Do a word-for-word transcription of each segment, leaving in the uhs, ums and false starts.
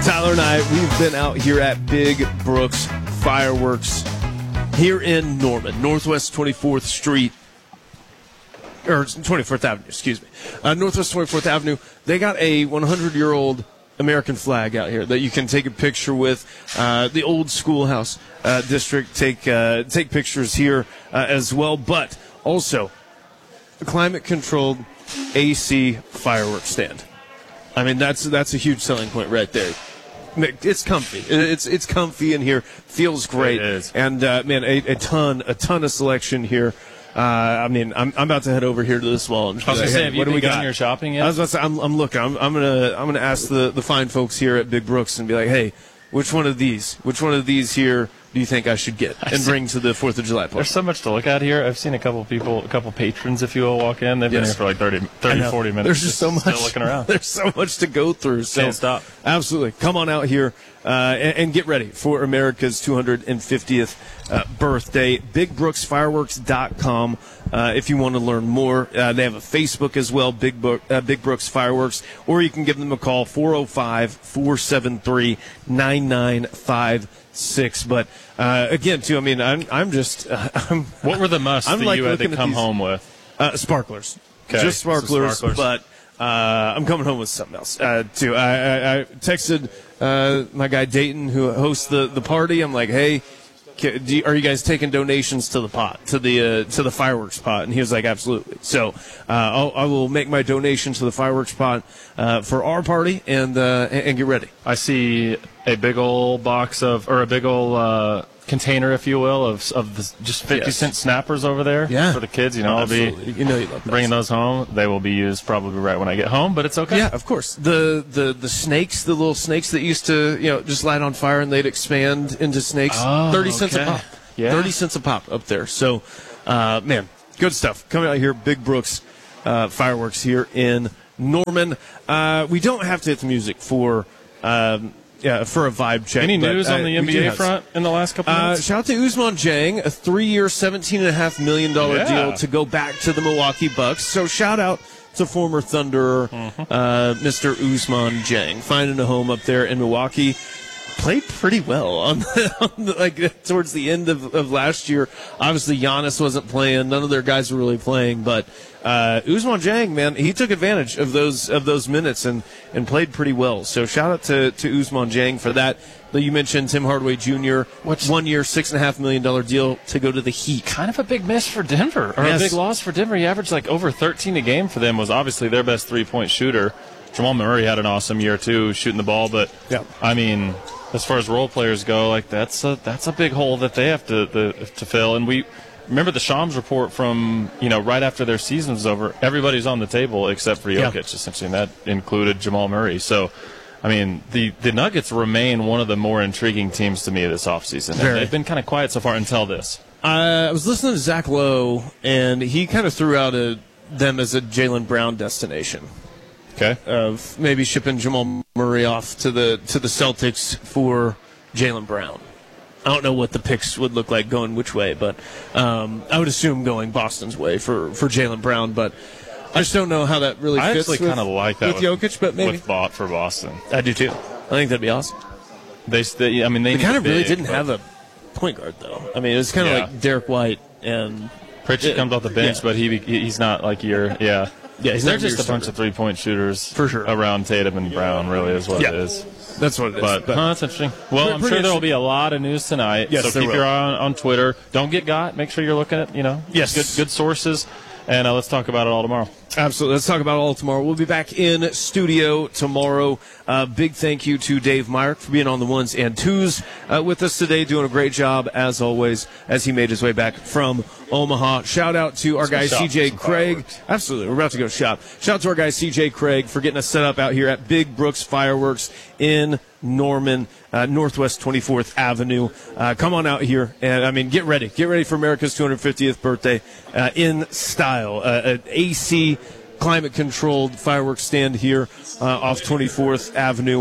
Tyler and I, we've been out here at Big Brooks Fireworks here in Norman, Northwest twenty-fourth Street, or twenty-fourth Avenue, excuse me. Uh, Northwest twenty-fourth Avenue. They got a hundred-year-old American flag out here that you can take a picture with. Uh, the old schoolhouse uh, district, take uh, take pictures here uh, as well, but also a climate-controlled A C fireworks stand. I mean, that's that's a huge selling point right there. It's comfy. It's it's comfy in here. Feels great. It is. And uh, man, a, a ton a ton of selection here. Uh, I mean, I'm I'm about to head over here to this wall. And I was going like, to say, hey, have you what do we begun got? your shopping yet? I was about to say, I'm, I'm looking. I'm, I'm gonna I'm gonna ask the, the fine folks here at Big Brooks and be like, hey, which one of these? Which one of these here do you think I should get and see. bring to the Fourth of July party? There's so much to look at here. I've seen a couple people, a couple patrons, if you will, walk in. They've been Yes. here for like thirty, thirty forty minutes. There's just so much. Still looking around. There's so much to go through. So Can't stop. Absolutely. Come on out here uh, and, and get ready for America's two hundred fiftieth uh, birthday. big brooks fireworks dot com uh, if you want to learn more. Uh, they have a Facebook as well, Big, Bo- uh, Big Brooks Fireworks, or you can give them a call, four oh five, four seven three, nine nine five six. But uh, again, too, I mean, I'm, I'm just, uh, I'm, What were the musts I'm that like you had looking to at come these- home with? Uh, sparklers. Okay, Just so sparklers, sparklers. but uh, I'm coming home with something else, uh, too. I, I, I texted uh, my guy Dayton, who hosts the, the party. I'm like, hey, ca- do you, are you guys taking donations to the pot, to the uh, to the fireworks pot? And he was like, absolutely. So uh, I'll, I will make my donation to the fireworks pot uh, for our party and, uh, and and get ready. I see a big old box of, or a big old uh, container, if you will, of of the, just fifty Yes. cent snappers over there Yeah. for the kids. You know, I'll Absolutely. be You know you love those. bringing those home. They will be used probably right when I get home, but it's okay. Yeah, of course. The, the the snakes, the little snakes that used to, you know, just light on fire and they'd expand into snakes. Oh, Thirty cents a okay. pop. Yeah. Thirty cents a pop up there. So, uh, man, good stuff. Coming out here, Big Brooks uh, Fireworks here in Norman. Uh, we don't have to hit the music for um, yeah for a vibe check. Any but, news uh, on the we N do B A have some. front in the last couple of Uh, minutes? shout out to Usman Jang, a three-year, seventeen point five million dollars Yeah. deal to go back to the Milwaukee Bucks. So shout out to former Thunderer, Mm-hmm. uh, Mister Usman Jang, finding a home up there in Milwaukee. Played pretty well on, the, on the, like towards the end of, of last year. Obviously, Giannis wasn't playing; none of their guys were really playing. But uh, Usman Jang, man, he took advantage of those of those minutes and, and played pretty well. So shout out to to Usman Jang for that. You mentioned Tim Hardaway Junior What's- one year, six and a half million dollar deal to go to the Heat. Kind of a big miss for Denver, or Yes. a big loss for Denver. He averaged like over thirteen a game for them, was obviously their best three-point shooter. Jamal Murray had an awesome year, too, shooting the ball. But, Yeah. I mean, as far as role players go, like that's a that's a big hole that they have to the, to fill. And we remember the Shams report from, you know, right after their season was over, everybody's on the table except for Yeah. Jokic, essentially, and that included Jamal Murray. So, I mean, the, the Nuggets remain one of the more intriguing teams to me this offseason. And Very. they've been kind of quiet so far until this. Uh, I was listening to Zach Lowe, and he kind of threw out a, them as a Jaylen Brown destination. Okay. Of maybe shipping Jamal Murray off to the to the Celtics for Jaylen Brown. I don't know what the picks would look like going which way, but um, I would assume going Boston's way for, for Jaylen Brown. But I just don't know how that really I fits actually with, kind of like that with Jokic, but maybe. with Bot for Boston. I do too. I think that'd be awesome. They, they I mean, they, They kind of need really big, didn't but have a point guard, though. I mean, it was kind of Yeah. like Derek White and Pritchard Yeah. comes off the bench, Yeah. but he he's not like your yeah. Yeah, he's They're not your just a bunch starter. of three-point shooters For sure. around Tatum and Brown. Really, is what Yeah. it is. that's what it is. But, huh, that's interesting. Well, Pretty- I'm pretty sure there will be a lot of news tonight. Yes, so there keep will. your eye on, on Twitter. Don't get got. Make sure you're looking at you know Yes. good good sources. And uh, let's talk about it all tomorrow. Absolutely. Let's talk about it all tomorrow. We'll be back in studio tomorrow. Uh, big thank you to Dave Meyer for being on the ones and twos uh, with us today, doing a great job, as always, as he made his way back from Omaha. Shout out to our guy shop C J some Craig. fireworks. Absolutely. We're about to go shop. Shout out to our guy C J Craig for getting us set up out here at Big Brooks Fireworks in Norman, uh, Northwest twenty-fourth Avenue. Uh, come on out here, and I mean, get ready. Get ready for America's two hundred fiftieth birthday uh, in style. Uh, an A C climate-controlled fireworks stand here uh, off twenty-fourth Avenue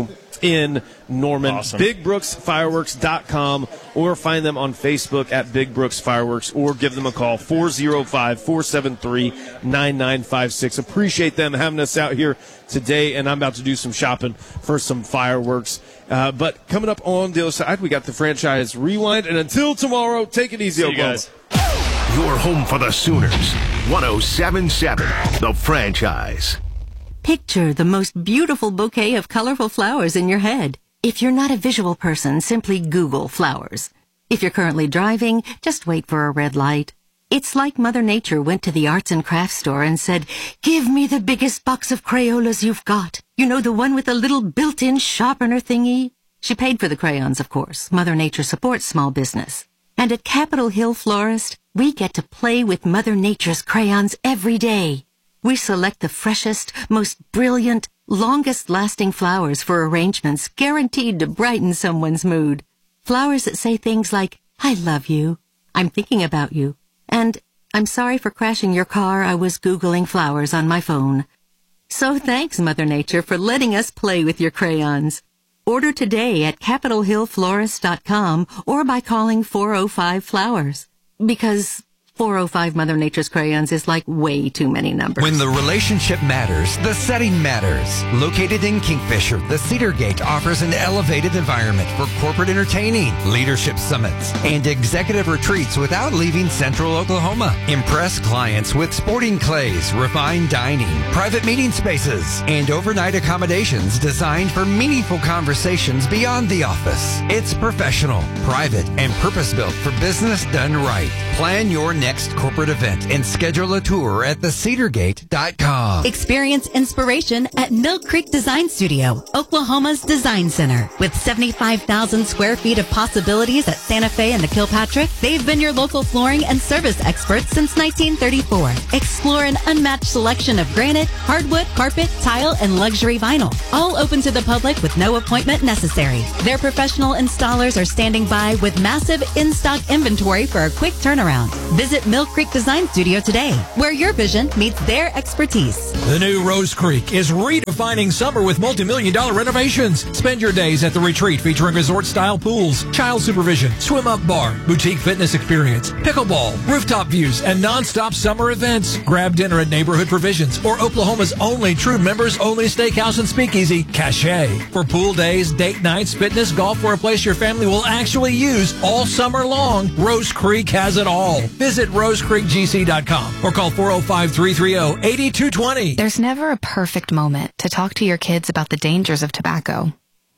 in Norman. Awesome. big brooks fireworks dot com, or find them on Facebook at Big Brooks Fireworks, or give them a call, four oh five, four seven three, nine nine five six. Appreciate them having us out here today, and I'm about to do some shopping for some fireworks. Uh, but coming up on the other side, we got the Franchise Rewind, and until tomorrow, take it easy, See you Oklahoma. guys. Your home for the Sooners. one oh seven point seven, The Franchise. Picture the most beautiful bouquet of colorful flowers in your head. If you're not a visual person, simply Google flowers. If you're currently driving, just wait for a red light. It's like Mother Nature went to the arts and crafts store and said, "Give me the biggest box of Crayolas you've got. You know, the one with the little built-in sharpener thingy?" She paid for the crayons, of course. Mother Nature supports small business. And at Capitol Hill Florist, we get to play with Mother Nature's crayons every day. We select the freshest, most brilliant, longest-lasting flowers for arrangements guaranteed to brighten someone's mood. Flowers that say things like, "I love you," "I'm thinking about you," and "I'm sorry for crashing your car, I was Googling flowers on my phone." So thanks, Mother Nature, for letting us play with your crayons. Order today at capitol hill florist dot com or by calling four oh five flowers. Because four oh five Mother Nature's crayons is like way too many numbers. When the relationship matters, the setting matters. Located in Kingfisher, the Cedar Gate offers an elevated environment for corporate entertaining, leadership summits, and executive retreats without leaving Central Oklahoma. Impress clients with sporting clays, refined dining, private meeting spaces, and overnight accommodations designed for meaningful conversations beyond the office. It's professional, private, and purpose-built for business done right. Plan your next corporate event and schedule a tour at the cedar gate dot com. Experience inspiration at Mill Creek Design Studio, Oklahoma's design center. With seventy-five thousand square feet of possibilities at Santa Fe and the Kilpatrick, they've been your local flooring and service experts since nineteen thirty-four. Explore an unmatched selection of granite, hardwood, carpet, tile, and luxury vinyl. All open to the public with no appointment necessary. Their professional installers are standing by with massive in-stock inventory for a quick turnaround. Visit Mill Creek Design Studio today, where your vision meets their expertise. The new Rose Creek is redefining summer with multi-million dollar renovations. Spend your days at the retreat featuring resort-style pools, child supervision, swim-up bar, boutique fitness experience, pickleball, rooftop views, and non-stop summer events. Grab dinner at Neighborhood Provisions or Oklahoma's only true members-only steakhouse and speakeasy, Cache. For pool days, date nights, fitness, golf, or a place your family will actually use all summer long, Rose Creek has it all. Visit rose creek g c dot com or call four oh five, three three oh, eight two two oh. There's never a perfect moment to talk to your kids about the dangers of tobacco.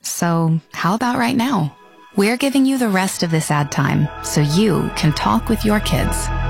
So how about right now? We're giving you the rest of this ad time so you can talk with your kids.